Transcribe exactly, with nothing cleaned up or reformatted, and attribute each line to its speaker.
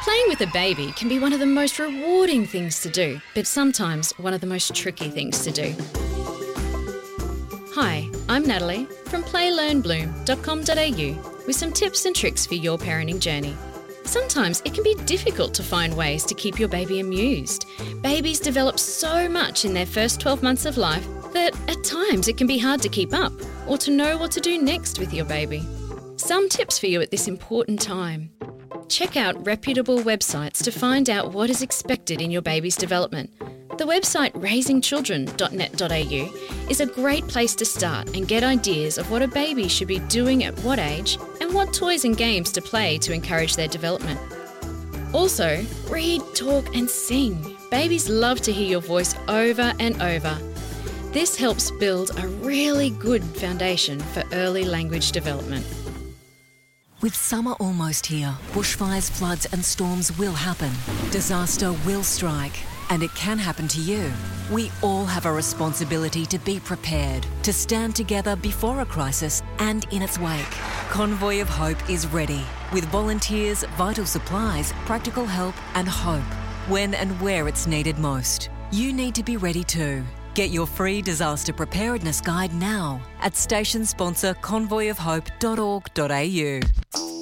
Speaker 1: Playing with a baby can be one of the most rewarding things to do, but sometimes one of the most tricky things to do. Hi, I'm Natalie from play learn bloom dot com dot a u with some tips and tricks for your parenting journey. Sometimes it can be difficult to find ways to keep your baby amused. Babies develop so much in their first twelve months of life that at times it can be hard to keep up or to know what to do next with your baby. Some tips for you at this important time. Check out reputable websites to find out what is expected in your baby's development. The website raising children dot net dot a u is a great place to start and get ideas of what a baby should be doing at what age and what toys and games to play to encourage their development. Also, read, talk and sing. Babies love to hear your voice over and over. This helps build a really good foundation for early language development.
Speaker 2: With summer almost here, bushfires, floods and storms will happen. Disaster will strike, and it can happen to you. We all have a responsibility to be prepared, to stand together before a crisis and in its wake. Convoy of Hope is ready, with volunteers, vital supplies, practical help and hope, when and where it's needed most. You need to be ready too. Get your free disaster preparedness guide now at station sponsor convoy of hope dot org dot a u.